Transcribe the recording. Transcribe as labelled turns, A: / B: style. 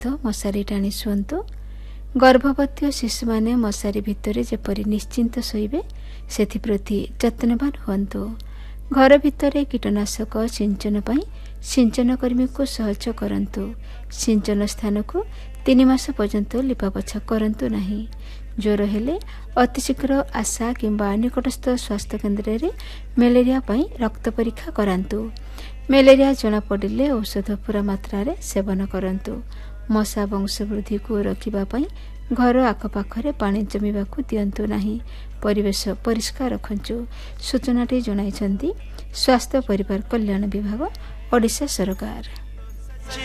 A: मशारी टाणी शुअंतु। गर्भवती और शिशु माने मशारी भितर जेपरि निश्चिंत शोइबे सेथिप्रति यत्नवान हुअन्तु। घर भितर कीटनाशक सिंचन पई सिंचन कर्मी को सहयोग करंतु। सिंचन स्थान को 3 मास पर्यंत लिपापोछा करंतु नहीं। ज्वर हेले अतिशीघ्र आशा किंबा निकटस्थ स्वास्थ्य केन्द्र रे मलेरिया पई रक्त परीक्षा करांतु। मलेरिया जना पड़िले औषध पूरा मात्रा रे सेवन करंतु। मशा वंशवृद्धि को रखिबा पई घर आखपाखरे पानी जमीबाकू दियंतु नहीं। परिवेश परिष्कार रखंचु। सूचनाटी जणाइछंती स्वास्थ्य परिवार कल्याण विभाग ओडिशा सरकार।